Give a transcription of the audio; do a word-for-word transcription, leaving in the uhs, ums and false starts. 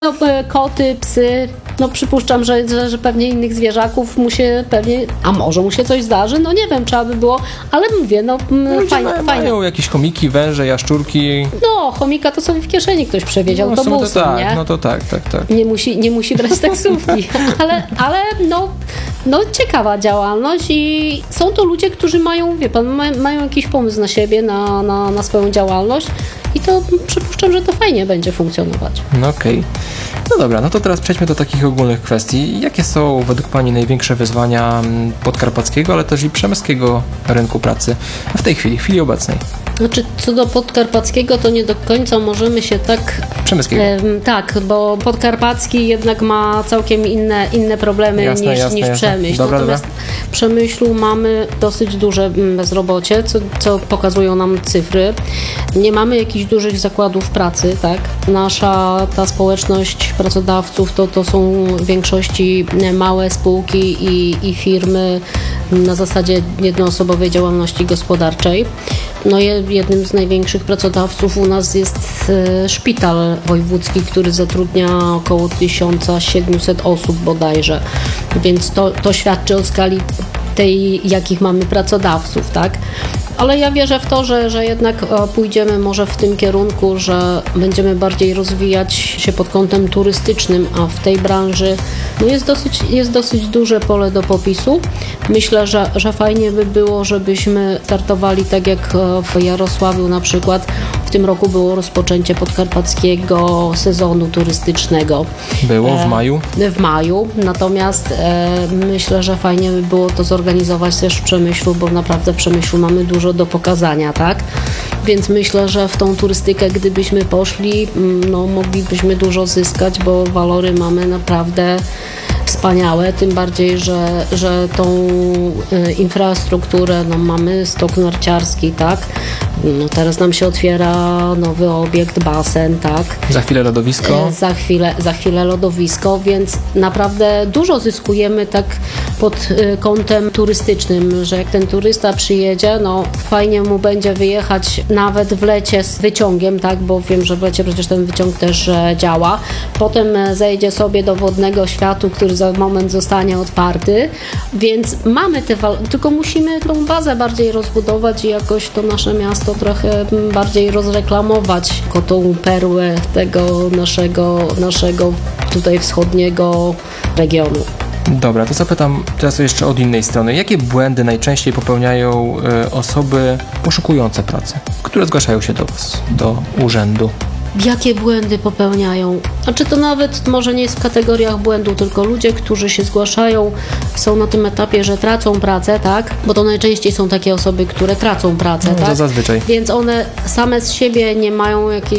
No, koty, psy, no przypuszczam, że, że, że pewnie innych zwierzaków mu się pewnie, a może mu się coś zdarzy, no nie wiem, trzeba by było, ale mówię, no Ludzie fajnie. mają, fajnie. mają jakieś chomiki, węże, jaszczurki. No, chomika to sobie w kieszeni ktoś przewiezie No, w sumie autobusem, to tak, nie? no to tak, tak, tak. Nie musi, nie musi brać taksówki, ale, ale no, no ciekawa działalność i są to ludzie, którzy mają, wie pan, ma, mają jakiś pomysł na siebie, na, na, na swoją działalność i to przypuszczam, że to fajnie będzie funkcjonować. No okej. Okay. No dobra, no to teraz przejdźmy do takich ogólnych kwestii. Jakie są według Pani największe wyzwania podkarpackiego, ale też i przemyskiego rynku pracy w tej chwili, w chwili obecnej? Znaczy, co do podkarpackiego, to nie do końca możemy się tak... Przemyskiego. E, tak, bo podkarpacki jednak ma całkiem inne, inne problemy jasne, niż, jasne, niż jasne. Przemyśl. Dobra, Natomiast dobra. w Przemyślu mamy dosyć duże bezrobocie, co, co pokazują nam cyfry. Nie mamy jakichś dużych zakładów pracy, tak? Nasza ta społeczność pracodawców to, to są w większości małe spółki i, i firmy na zasadzie jednoosobowej działalności gospodarczej. No jednym z największych pracodawców u nas jest szpital wojewódzki, który zatrudnia około tysiąc siedemset osób bodajże, więc to, to świadczy o skali tej, jakich mamy pracodawców, tak? Ale ja wierzę w to, że, że jednak pójdziemy może w tym kierunku, że będziemy bardziej rozwijać się pod kątem turystycznym, a w tej branży no jest, dosyć, jest dosyć duże pole do popisu. Myślę, że, że fajnie by było, żebyśmy startowali tak jak w Jarosławiu na przykład. W tym roku było rozpoczęcie podkarpackiego sezonu turystycznego. Było w maju? E, w maju, natomiast e, myślę, że fajnie by było to zorganizować też w Przemyślu, bo naprawdę w Przemyślu mamy dużo do pokazania, tak? Więc myślę, że w tą turystykę, gdybyśmy poszli, no moglibyśmy dużo zyskać, bo walory mamy naprawdę wspaniałe, tym bardziej, że, że tą y, infrastrukturę, no mamy stok narciarski, tak? No teraz nam się otwiera nowy obiekt, basen, tak? Za chwilę lodowisko. E, za chwilę, za chwilę lodowisko, więc naprawdę dużo zyskujemy tak pod y, kątem turystycznym, że jak ten turysta przyjedzie, no fajnie mu będzie wyjechać nawet w lecie z wyciągiem, tak? Bo wiem, że w lecie przecież ten wyciąg też e, działa. Potem e, zejdzie sobie do wodnego światu, który za moment zostanie otwarty, więc mamy te wal- tylko musimy tą bazę bardziej rozbudować i jakoś to nasze miasto trochę bardziej rozreklamować jako tą perłę tego naszego, naszego tutaj wschodniego regionu. Dobra, to zapytam teraz jeszcze od innej strony. Jakie błędy najczęściej popełniają y, osoby poszukujące pracy, które zgłaszają się do Was, do urzędu? Jakie błędy popełniają? Znaczy to nawet może nie jest w kategoriach błędu, tylko ludzie, którzy się zgłaszają, są na tym etapie, że tracą pracę, tak? Bo to najczęściej są takie osoby, które tracą pracę, No, tak? to zazwyczaj. Więc one same z siebie nie mają jakiejś